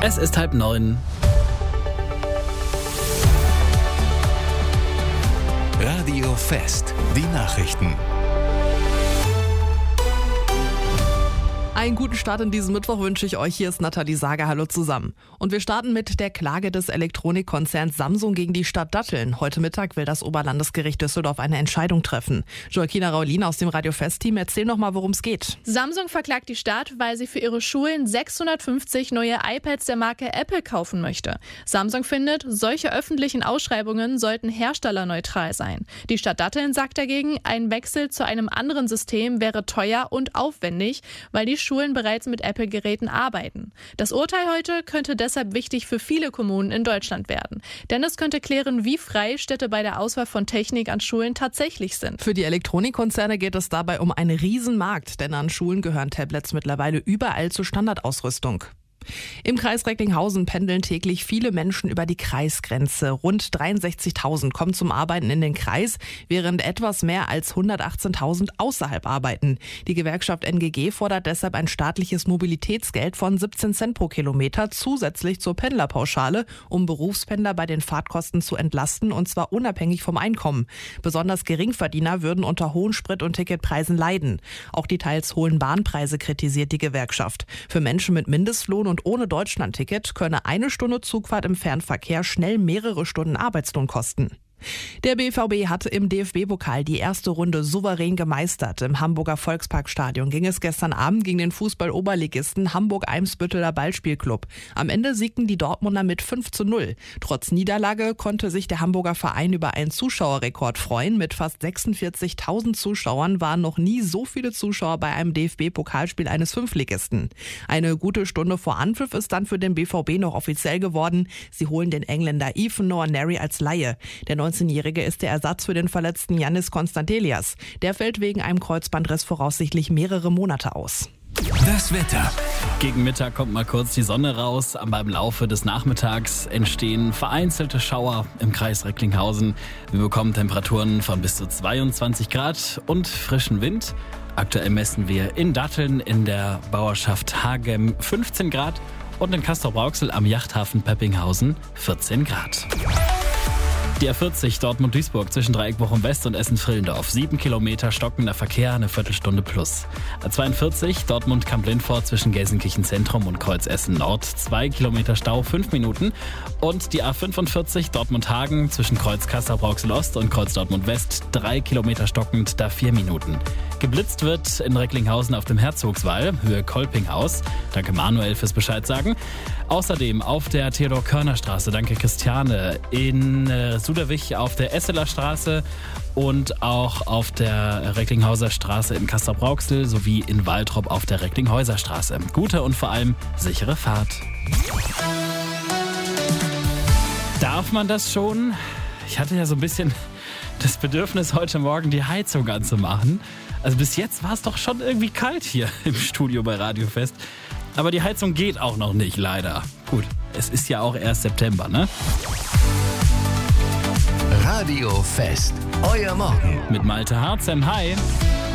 Es ist 8:30. Radio Fest, die Nachrichten. Einen guten Start in diesen Mittwoch wünsche ich euch. Hier ist Nathalie Sager. Hallo zusammen. Und wir starten mit der Klage des Elektronikkonzerns Samsung gegen die Stadt Datteln. Heute Mittag will das Oberlandesgericht Düsseldorf eine Entscheidung treffen. Joaquina Raulin aus dem Radio Fest-Team, erzähl noch mal, worum es geht. Samsung verklagt die Stadt, weil sie für ihre Schulen 650 neue iPads der Marke Apple kaufen möchte. Samsung findet, solche öffentlichen Ausschreibungen sollten herstellerneutral sein. Die Stadt Datteln sagt dagegen, ein Wechsel zu einem anderen System wäre teuer und aufwendig, weil die Schulen bereits mit Apple-Geräten arbeiten. Das Urteil heute könnte deshalb wichtig für viele Kommunen in Deutschland werden. Denn es könnte klären, wie frei Städte bei der Auswahl von Technik an Schulen tatsächlich sind. Für die Elektronikkonzerne geht es dabei um einen Riesenmarkt, denn an Schulen gehören Tablets mittlerweile überall zur Standardausrüstung. Im Kreis Recklinghausen pendeln täglich viele Menschen über die Kreisgrenze. Rund 63.000 kommen zum Arbeiten in den Kreis, während etwas mehr als 118.000 außerhalb arbeiten. Die Gewerkschaft NGG fordert deshalb ein staatliches Mobilitätsgeld von 17 Cent pro Kilometer zusätzlich zur Pendlerpauschale, um Berufspendler bei den Fahrtkosten zu entlasten, und zwar unabhängig vom Einkommen. Besonders Geringverdiener würden unter hohen Sprit- und Ticketpreisen leiden. Auch die teils hohen Bahnpreise kritisiert die Gewerkschaft. Für Menschen mit Mindestlohn und ohne Deutschlandticket könne eine Stunde Zugfahrt im Fernverkehr schnell mehrere Stunden Arbeitslohn kosten. Der BVB hatte im DFB-Pokal die erste Runde souverän gemeistert. Im Hamburger Volksparkstadion ging es gestern Abend gegen den Fußball-Oberligisten Hamburg-Eimsbütteler Ballspielclub. Am Ende siegten die Dortmunder mit 5:0. Trotz Niederlage konnte sich der Hamburger Verein über einen Zuschauerrekord freuen. Mit fast 46.000 Zuschauern waren noch nie so viele Zuschauer bei einem DFB-Pokalspiel eines Fünftligisten. Eine gute Stunde vor Anpfiff ist dann für den BVB noch offiziell geworden. Sie holen den Engländer Ethan Nwaneri als Laie. Der 19-Jährige ist der Ersatz für den verletzten Yannis Konstantelias. Der fällt wegen einem Kreuzbandriss voraussichtlich mehrere Monate aus. Das Wetter. Gegen Mittag kommt mal kurz die Sonne raus, aber im Laufe des Nachmittags entstehen vereinzelte Schauer im Kreis Recklinghausen. Wir bekommen Temperaturen von bis zu 22 Grad und frischen Wind. Aktuell messen wir in Datteln in der Bauerschaft Hagem 15 Grad und in Castrop-Rauxel am Yachthafen Peppinghausen 14 Grad. Die A40 Dortmund-Duisburg zwischen Dreieckbochum-West und Essen-Frillendorf. 7 Kilometer stockender Verkehr, eine Viertelstunde plus. A42 Dortmund-Kamp-Lindfort zwischen Gelsenkirchen-Zentrum und Kreuz-Essen-Nord. 2 Kilometer Stau, 5 Minuten. Und die A45 Dortmund-Hagen zwischen Kreuz Castrop-Rauxel-Ost und Kreuz Dortmund-West. 3 Kilometer stockend, da 4 Minuten. Geblitzt wird in Recklinghausen auf dem Herzogswall, Höhe Kolpinghaus. Danke Manuel fürs Bescheid sagen. Außerdem auf der Theodor-Körner-Straße, danke Christiane, in Suderwich auf der Esseler Straße und auch auf der Recklinghauser Straße in Castrop-Rauxel sowie in Waltrop auf der Recklinghäuser Straße. Gute und vor allem sichere Fahrt. Darf man das schon? Ich hatte ja so ein bisschen das Bedürfnis, heute Morgen die Heizung anzumachen. Also bis jetzt war es doch schon irgendwie kalt hier im Studio bei Radio Fest. Aber die Heizung geht auch noch nicht, leider. Gut, es ist ja auch erst September, ne? Radio Fest, euer Morgen. Mit Malte Harzem, hi.